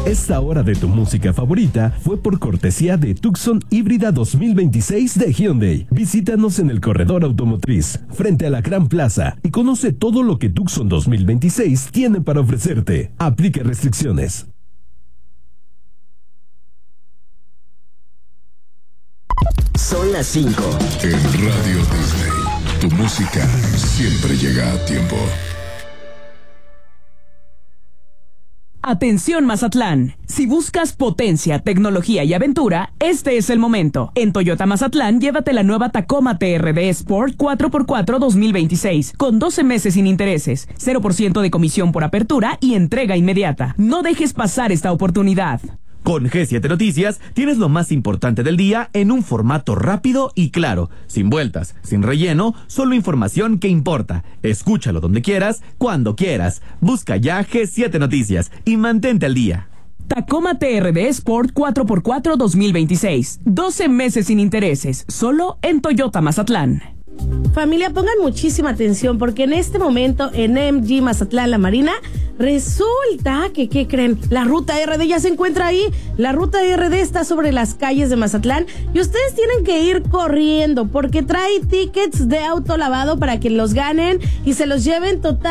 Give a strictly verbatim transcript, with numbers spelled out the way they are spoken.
Esta hora de tu música favorita fue por cortesía de Tucson Híbrida dos mil veintiséis de Hyundai. Visítanos en el corredor automotriz, frente a la Gran Plaza, y conoce todo lo que Tucson dos mil veintiséis tiene para ofrecerte. Aplique restricciones. Son las cinco. En Radio Disney, tu música siempre llega a tiempo. Atención Mazatlán, si buscas potencia, tecnología y aventura, este es el momento. En Toyota Mazatlán, llévate la nueva Tacoma T R D Sport cuatro por cuatro dos mil veintiséis, con doce meses sin intereses, cero por ciento de comisión por apertura y entrega inmediata. No dejes pasar esta oportunidad. Con G siete Noticias tienes lo más importante del día en un formato rápido y claro, sin vueltas, sin relleno, solo información que importa. Escúchalo donde quieras, cuando quieras. Busca ya G siete Noticias y mantente al día. Tacoma T R D Sport cuatro por cuatro dos mil veintiséis. doce meses sin intereses, solo en Toyota Mazatlán. Familia, pongan muchísima atención porque en este momento en M G Mazatlán La Marina resulta que, ¿qué creen? La ruta R D ya se encuentra ahí. La ruta R D está sobre las calles de Mazatlán y ustedes tienen que ir corriendo porque trae tickets de auto lavado para que los ganen y se los lleven total.